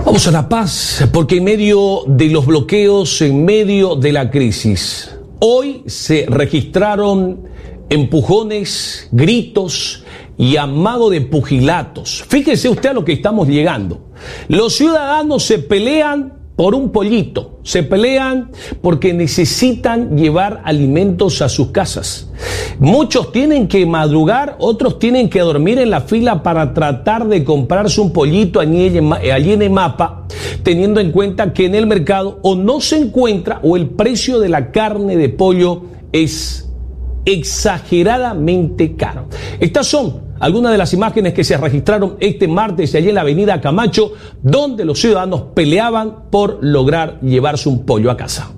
Vamos a La Paz, porque en medio de los bloqueos, en medio de la crisis, hoy se registraron empujones, gritos y amago de pugilatos. Fíjese usted a lo que estamos llegando. Los ciudadanos se pelean por un pollito, se pelean porque necesitan llevar alimentos a sus casas. Muchos tienen que madrugar, otros tienen que dormir en la fila para tratar de comprarse un pollito allí en EMAPA, teniendo en cuenta que en el mercado o no se encuentra o el precio de la carne de pollo es exageradamente caro. Estas son algunas de las imágenes que se registraron este martes allí en la avenida Camacho, donde los ciudadanos peleaban por lograr llevarse un pollo a casa.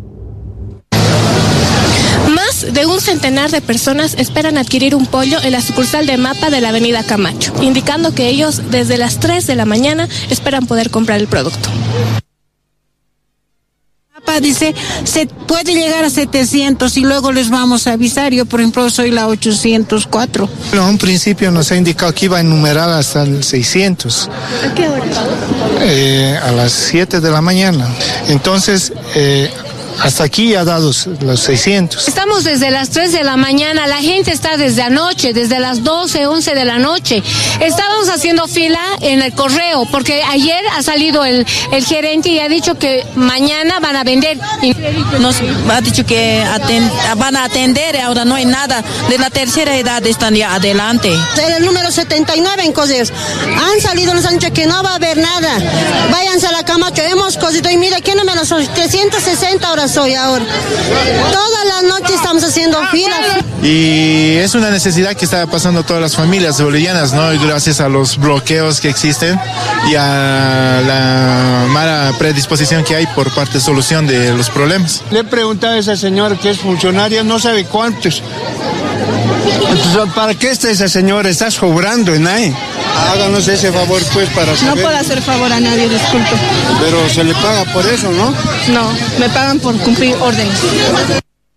Más de un centenar de personas esperan adquirir un pollo en la sucursal de EMAPA de la avenida Camacho, indicando que ellos desde las 3 de la mañana esperan poder comprar el producto. Dice, se puede llegar a 700 y luego les vamos a avisar. Yo, por ejemplo, soy la 804. No, en principio nos ha indicado que iba a enumerar hasta el 600. ¿A qué hora? A las 7 de la mañana. Entonces, hasta aquí ya ha dado los 600. Estamos desde las 3 de la mañana, la gente está desde anoche, desde las 12, 11 de la noche. Estábamos haciendo fila en el correo, porque ayer ha salido el gerente y ha dicho que mañana van a vender. Nos ha dicho que van a atender, ahora no hay nada. De la tercera edad están ya adelante. El número 79 en Coseos. Han salido, nos han dicho que no va a haber nada. Váyanse a la Camacho, hemos cosido y mira, ¿qué número son? 360 horas soy ahora. Todas las noches estamos haciendo filas. Y es una necesidad que está pasando a todas las familias bolivianas, ¿no? Y gracias a los bloqueos que existen y a la mala predisposición que hay por parte de solución de los problemas. Le he preguntado a esa señora que es funcionaria, no sabe cuántos. Entonces, ¿para qué está esa señora? Estás cobrando en ahí. Háganos ese favor, pues, para saber. No puedo hacer favor a nadie, disculpe. Pero se le paga por eso, ¿no? No, me pagan por cumplir órdenes.